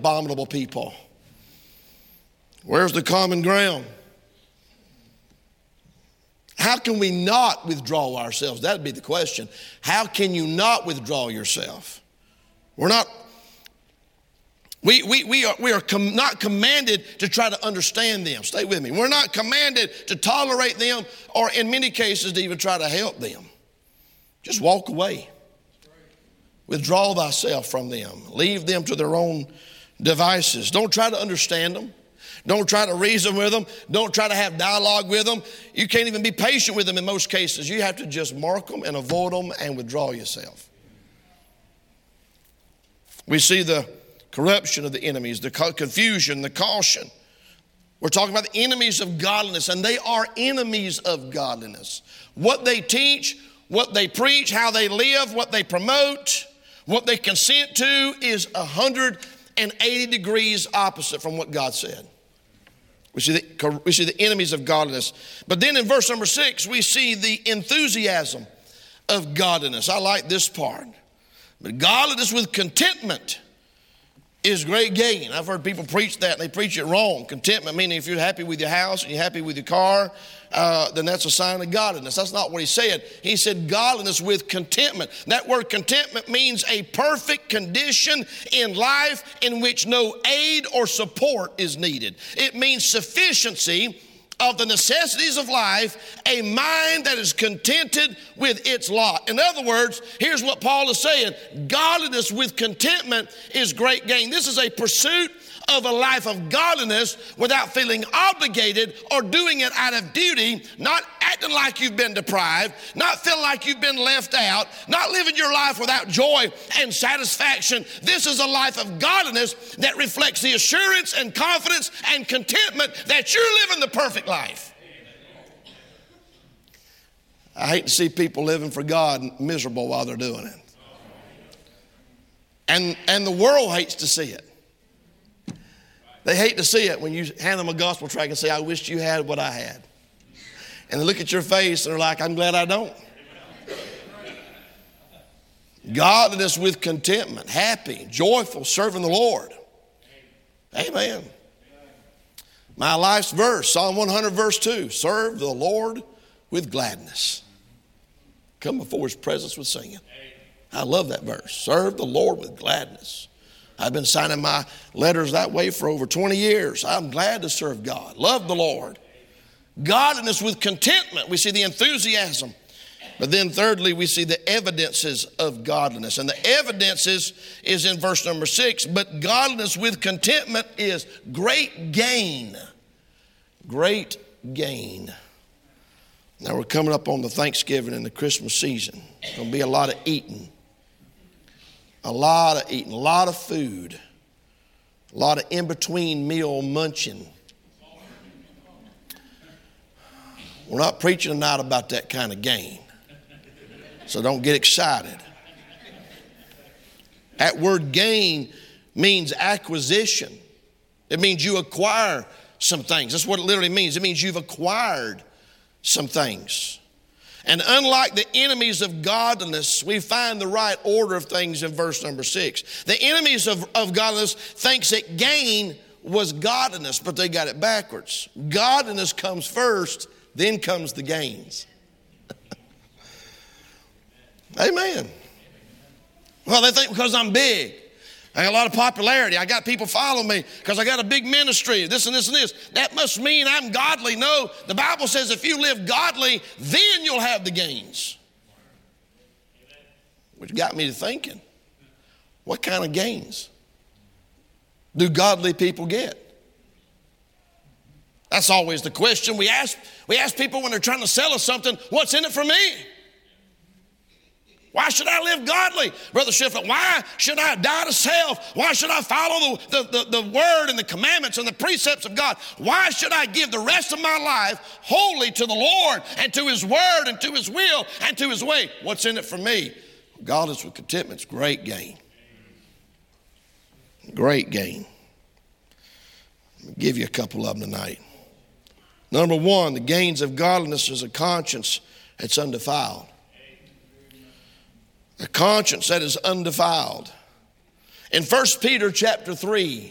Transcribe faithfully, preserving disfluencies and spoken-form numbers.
abominable people. Where's the common ground? How can we not withdraw ourselves? That would be the question. How can you not withdraw yourself? We're not, we, we, we are, we are com- not commanded to try to understand them. Stay with me. We're not commanded to tolerate them or in many cases to even try to help them. Just walk away. Withdraw thyself from them. Leave them to their own devices. Don't try to understand them. Don't try to reason with them. Don't try to have dialogue with them. You can't even be patient with them in most cases. You have to just mark them and avoid them and withdraw yourself. We see the corruption of the enemies, the confusion, the caution. We're talking about the enemies of godliness, and they are enemies of godliness. What they teach, what they preach, how they live, what they promote, what they consent to is one hundred eighty degrees opposite from what God said. We see, the, we see the enemies of godliness. But then in verse number six, we see the enthusiasm of godliness. I like this part. But godliness with contentment is great gain. I've heard people preach that, and they preach it wrong. Contentment, meaning if you're happy with your house and you're happy with your car, uh, then that's a sign of godliness. That's not what he said. He said godliness with contentment. That word contentment means a perfect condition in life in which no aid or support is needed. It means sufficiency of the necessities of life, a mind that is contented with its lot. In other words, here's what Paul is saying. Godliness with contentment is great gain. This is a pursuit of a life of godliness without feeling obligated or doing it out of duty, not acting like you've been deprived, not feeling like you've been left out, not living your life without joy and satisfaction. This is a life of godliness that reflects the assurance and confidence and contentment that you're living the perfect life. I hate to see people living for God miserable while they're doing it. And, and the world hates to see it. They hate to see it when you hand them a gospel tract and say, I wish you had what I had. And they look at your face and they're like, I'm glad I don't. Godliness with contentment, happy, joyful, serving the Lord. Amen. My life's verse, Psalm one hundred verse two, serve the Lord with gladness. Come before his presence with singing. I love that verse. Serve the Lord with gladness. I've been signing my letters that way for over twenty years. I'm glad to serve God. Love the Lord. Godliness with contentment. We see the enthusiasm. But then thirdly, we see the evidences of godliness. And the evidences is in verse number six. But godliness with contentment is great gain. Great gain. Now we're coming up on the Thanksgiving and the Christmas season. There's going to be a lot of eating. A lot of eating, a lot of food, a lot of in-between meal munching. We're not preaching tonight about that kind of gain, so don't get excited. That word gain means acquisition. It means you acquire some things. That's what it literally means. It means you've acquired some things. And unlike the enemies of godliness, we find the right order of things in verse number six. The enemies of, of godliness thinks that gain was godliness, but they got it backwards. Godliness comes first, then comes the gains. Amen. Well, they think because I'm big, I got a lot of popularity, I got people following me because I got a big ministry, this and this and this. That must mean I'm godly. No, the Bible says if you live godly, then you'll have the gains. Which got me to thinking, what kind of gains do godly people get? That's always the question we ask. We ask people when they're trying to sell us something, what's in it for me? Why should I live godly? Brother Shiflett, why should I die to self? Why should I follow the, the, the, the word and the commandments and the precepts of God? Why should I give the rest of my life wholly to the Lord and to his word and to his will and to his way? What's in it for me? Godliness with contentment is great gain. Great gain. I'll give you a couple of them tonight. Number one, the gains of godliness is a conscience that's undefiled. A conscience that is undefiled. In First Peter chapter three,